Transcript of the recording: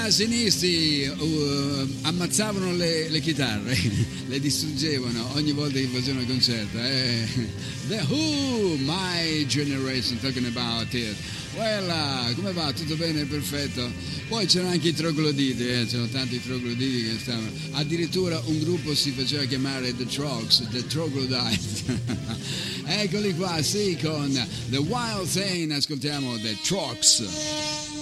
asinisti ammazzavano le chitarre, le distruggevano ogni volta che facevano concerto. The Who, My Generation, talking about it. Well, come va? Tutto bene? Perfetto. Poi c'erano anche i trogloditi, c'erano tanti trogloditi che stavano. Addirittura un gruppo si faceva chiamare The Trogs, The Troglodytes. Eccoli qua, sì, con The Wild Thing, ascoltiamo The Trogs.